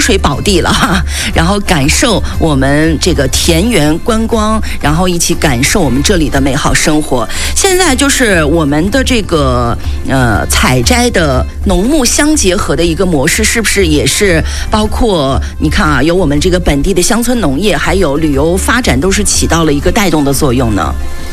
水宝地了哈，然后感受我们这个田园观光，然后一起感受我们这里的美好生活。现在就是我们的这个采摘的农牧相结合的一个模式，是不是也是包括你看啊，有我们这个本地的乡村农业，还有旅游发展，都是起到了一个带动的作用呢？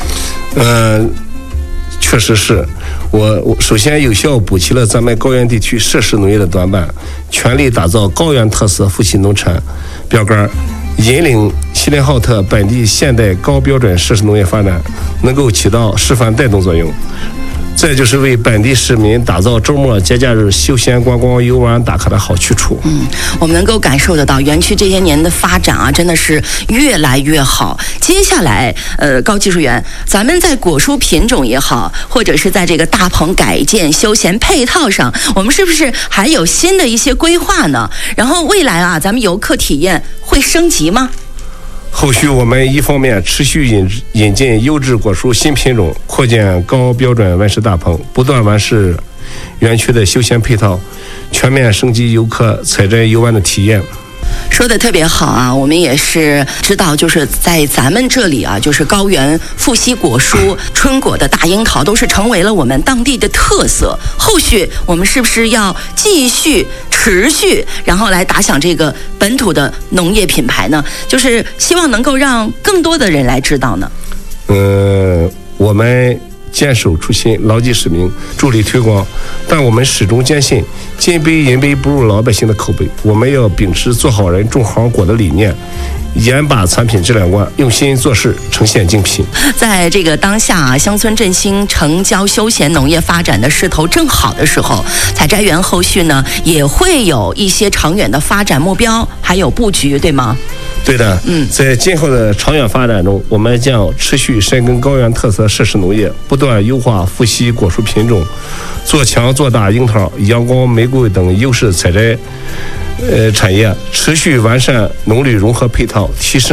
确实是。我首先有效补齐了咱们高原地区设施农业的短板，全力打造高原特色富硒农产标杆，引领锡林浩特本地现代高标准设施农业发展，能够起到示范带动作用。再就是为本地市民打造周末节假日休闲观光游玩打卡的好去处。 我们能够感受得到园区这些年的发展啊，真的是越来越好。接下来高技术员，咱们在果蔬品种也好，或者是在这个大棚改建休闲配套上，我们是不是还有新的一些规划呢？然后未来啊，咱们游客体验会升级吗？ 后续我们一方面持续引进优质果蔬新品种，扩建高标准温室大棚，不断完善园区的休闲配套，全面升级游客采摘游玩的体验。 说的特别好啊，我们也是知道，就是在咱们这里啊，就是高原富硒果蔬、春果的大樱桃都是成为了我们当地的特色。后续我们是不是要继续持续，然后来打响这个本土的农业品牌呢？就是希望能够让更多的人来知道呢。 我们坚守初心，牢记使命，助力推广，但我们始终坚信金杯银杯不入老百姓的口碑。我们要秉持做好人种好果的理念，严把产品质量关，用心做事，呈现精品。 在这个当下啊，乡村振兴、城郊休闲农业发展的势头正好的时候，采摘园后续呢也会有一些长远的发展目标，还有布局，对吗？ 对的，在今后的长远发展中，我们将持续深耕高原特色设施农业，不断优化富硒果蔬品种，做强做大樱桃、阳光玫瑰等优势采摘产业，持续完善农旅融合配套，提升